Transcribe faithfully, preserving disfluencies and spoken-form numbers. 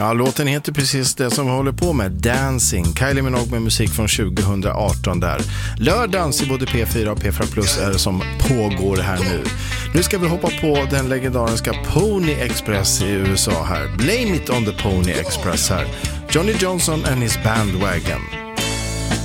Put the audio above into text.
Ja, låten heter precis det som vi håller på med, Dancing. Kylie Minogue med musik från tjugohundraarton där. Lördans i både P fyra och P fyra Plus är det som pågår här nu. Nu ska vi hoppa på den legendariska Pony Express i U S A här. Blame it on the Pony Express här. Johnny Johnson and his bandwagon.